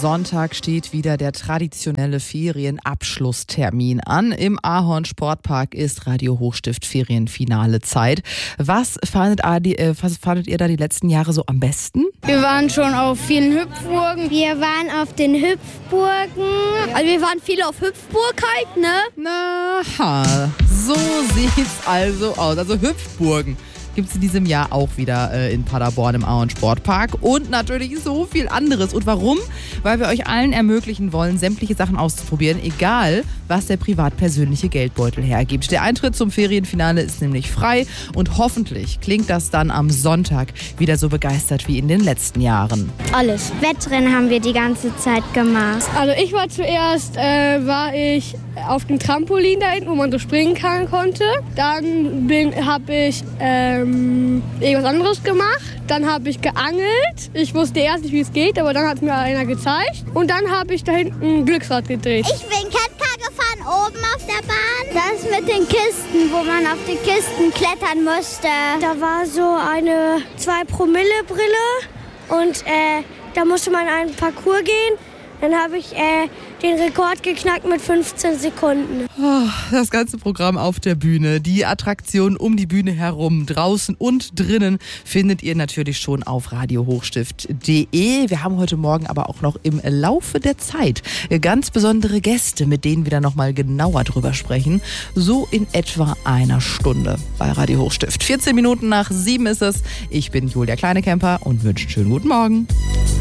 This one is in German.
Sonntag steht wieder der traditionelle Ferienabschlusstermin an. Im Ahorn Sportpark ist Radio Hochstift Ferienfinale Zeit. Was fandet ihr da die letzten Jahre so am besten? Wir waren schon auf vielen Hüpfburgen. Wir waren auf den Hüpfburgen. Also wir waren viel auf Hüpfburg halt, ne? Na, so sieht's also aus. Also Hüpfburgen gibt es in diesem Jahr auch wieder in Paderborn im Ahorn Sportpark und natürlich so viel anderes. Und warum? Weil wir euch allen ermöglichen wollen, sämtliche Sachen auszuprobieren, egal was der privat-persönliche Geldbeutel hergibt. Der Eintritt zum Ferienfinale ist nämlich frei und hoffentlich klingt das dann am Sonntag wieder so begeistert wie in den letzten Jahren. Alles. Wettrennen haben wir die ganze Zeit gemacht. Also ich war zuerst, war ich auf dem Trampolin da hinten, wo man so springen konnte. Dann habe ich irgendwas anderes gemacht. Dann habe ich geangelt. Ich wusste erst nicht, wie es geht, aber dann hat mir einer gezeigt. Und dann habe ich da hinten ein Glücksrad gedreht. Ich bin Catcar gefahren, oben auf der Bahn. Das mit den Kisten, wo man auf die Kisten klettern musste. Da war so eine 2-Promille-Brille und da musste man einen Parcours gehen. Dann habe ich den Rekord geknackt mit 15 Sekunden. Das ganze Programm auf der Bühne, die Attraktionen um die Bühne herum, draußen und drinnen, findet ihr natürlich schon auf radiohochstift.de. Wir haben heute Morgen aber auch noch im Laufe der Zeit ganz besondere Gäste, mit denen wir dann nochmal genauer drüber sprechen. So in etwa einer Stunde bei Radio Hochstift. 14 Minuten nach 7 ist es. Ich bin Julia Kleinekemper und wünsche einen schönen guten Morgen.